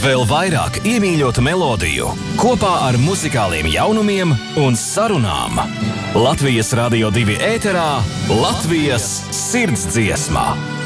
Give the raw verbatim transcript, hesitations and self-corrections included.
Vēl vairāk iemīļotu melodiju, kopā ar muzikāliem jaunumiem un sarunām. Latvijas Radio divi ēterā Latvijas sirdsdziesmā.